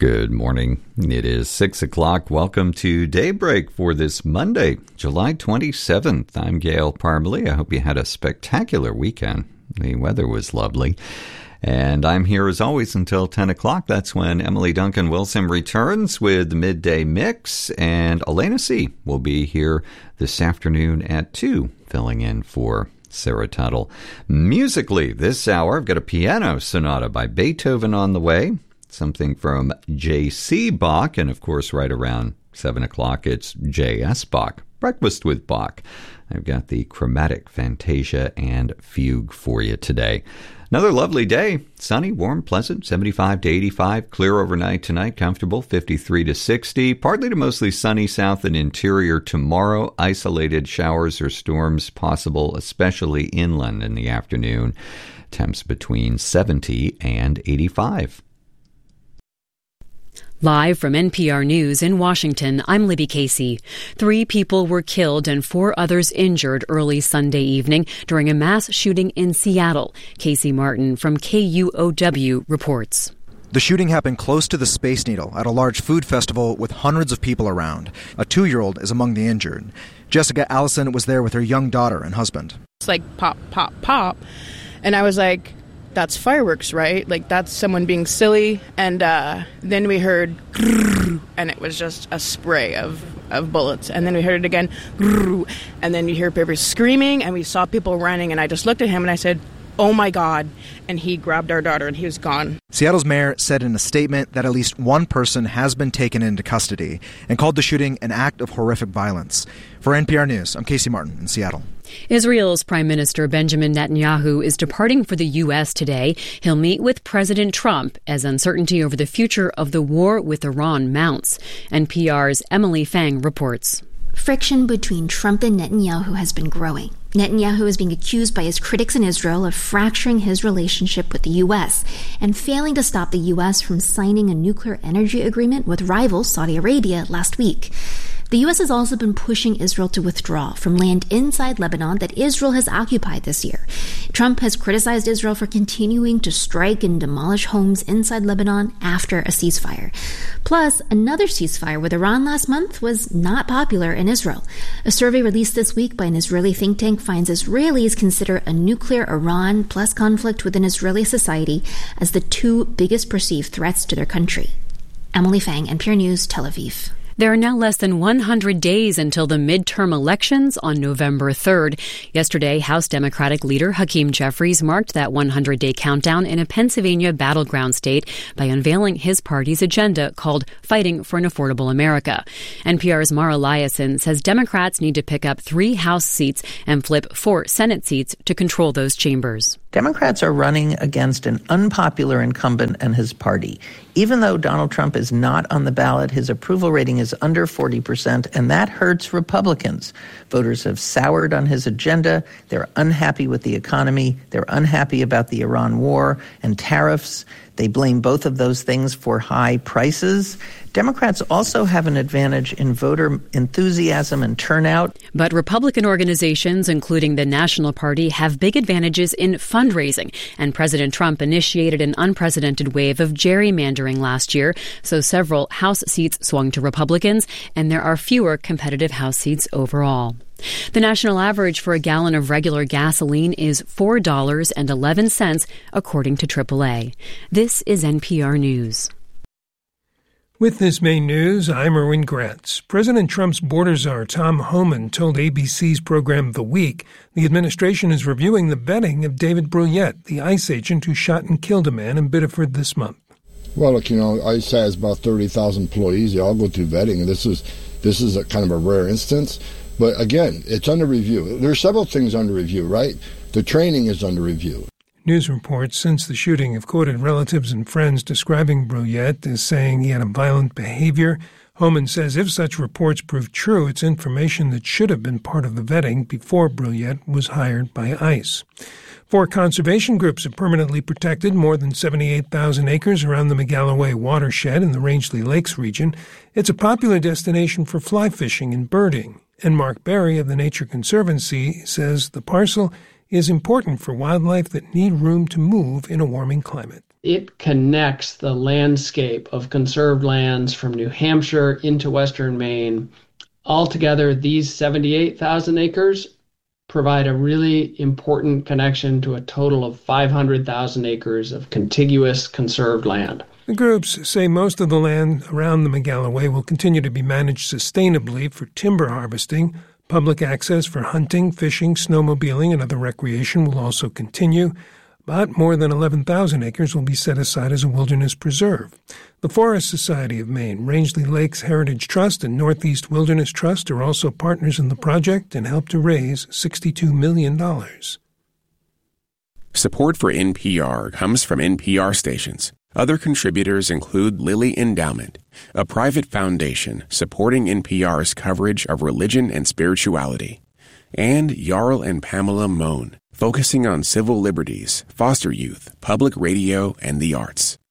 Good morning. It is 6 o'clock. Welcome to Daybreak for this Monday, July 27th. I'm Gail Parmalee. I hope you had a spectacular weekend. The weather was lovely. And I'm here as always until 10 o'clock. That's when Emily Duncan Wilson returns with the Midday Mix. And Elena C. will be here this afternoon at 2, filling in for Sarah Tuttle. Musically, this hour, I've got a piano sonata by Beethoven on the way. Something from J.C. Bach, and of course right around 7 o'clock it's J.S. Bach, Breakfast with Bach. I've got the Chromatic Fantasia and Fugue for you today. Another lovely day, sunny, warm, pleasant, 75 to 85, clear overnight tonight, comfortable, 53 to 60, partly to mostly sunny south and interior tomorrow, isolated showers or storms possible, especially inland in the afternoon, temps between 70 and 85. Live from NPR News in Washington, I'm Libby Casey. 3 people were killed and 4 others injured early Sunday evening during a mass shooting in Seattle. Casey Martin from KUOW reports. The shooting happened close to the Space Needle at a large food festival with hundreds of people around. A 2-year-old is among the injured. Jessica Allison was there with her young daughter and husband. It's like pop, pop, pop. And I was like, that's fireworks, right? Like, that's someone being silly. And then we heard, and it was just a spray of bullets. And then we heard it again, and then you hear people screaming, and we saw people running. And I just looked at him, and I said, oh, my God. And he grabbed our daughter, and he was gone. Seattle's mayor said in a statement that at least one person has been taken into custody and called the shooting an act of horrific violence. For NPR News, I'm Casey Martin in Seattle. Israel's Prime Minister Benjamin Netanyahu is departing for the U.S. today. He'll meet with President Trump as uncertainty over the future of the war with Iran mounts. NPR's Emily Fang reports. Friction between Trump and Netanyahu has been growing. Netanyahu is being accused by his critics in Israel of fracturing his relationship with the U.S. and failing to stop the U.S. from signing a nuclear energy agreement with rival Saudi Arabia last week. The U.S. has also been pushing Israel to withdraw from land inside Lebanon that Israel has occupied this year. Trump has criticized Israel for continuing to strike and demolish homes inside Lebanon after a ceasefire. Plus, another ceasefire with Iran last month was not popular in Israel. A survey released this week by an Israeli think tank finds Israelis consider a nuclear Iran plus conflict within Israeli society as the 2 biggest perceived threats to their country. Emily Fang, NPR News, Tel Aviv. There are now less than 100 days until the midterm elections on November 3rd. Yesterday, House Democratic leader Hakeem Jeffries marked that 100-day countdown in a Pennsylvania battleground state by unveiling his party's agenda called Fighting for an Affordable America. NPR's Mara Liasson says Democrats need to pick up 3 House seats and flip 4 Senate seats to control those chambers. Democrats are running against an unpopular incumbent and his party. Even though Donald Trump is not on the ballot, his approval rating is under 40%, and that hurts Republicans. Voters have soured on his agenda. They're unhappy with the economy. They're unhappy about the Iran war and tariffs. They blame both of those things for high prices. Democrats also have an advantage in voter enthusiasm and turnout. But Republican organizations, including the National Party, have big advantages in fundraising. And President Trump initiated an unprecedented wave of gerrymandering last year, so several House seats swung to Republicans, and there are fewer competitive House seats overall. The national average for a gallon of regular gasoline is $4.11, according to AAA. This is NPR News. With this main news, I'm Erwin Gratz. President Trump's border czar, Tom Homan, told ABC's program The Week the administration is reviewing the vetting of David Brouillette, the ICE agent who shot and killed a man in Biddeford this month. Well, look, ICE has about 30,000 employees. They all go through vetting, and this is a kind of a rare instance. But again, it's under review. There are several things under review, right? The training is under review. News reports since the shooting have quoted relatives and friends describing Brouillette as saying he had a violent behavior. Homan says if such reports prove true, it's information that should have been part of the vetting before Brouillette was hired by ICE. 4 conservation groups have permanently protected more than 78,000 acres around the Megalloway watershed in the Rangeley Lakes region. It's a popular destination for fly fishing and birding. And Mark Berry of the Nature Conservancy says the parcel is important for wildlife that need room to move in a warming climate. It connects the landscape of conserved lands from New Hampshire into western Maine. Altogether, these 78,000 acres provide a really important connection to a total of 500,000 acres of contiguous conserved land. The groups say most of the land around the Megalloway will continue to be managed sustainably for timber harvesting. Public access for hunting, fishing, snowmobiling, and other recreation will also continue, but more than 11,000 acres will be set aside as a wilderness preserve. The Forest Society of Maine, Rangeley Lakes Heritage Trust, and Northeast Wilderness Trust are also partners in the project and helped to raise $62 million. Support for NPR comes from NPR stations. Other contributors include Lilly Endowment, a private foundation supporting NPR's coverage of religion and spirituality, and Jarl and Pamela Mohn, focusing on civil liberties, foster youth, public radio, and the arts.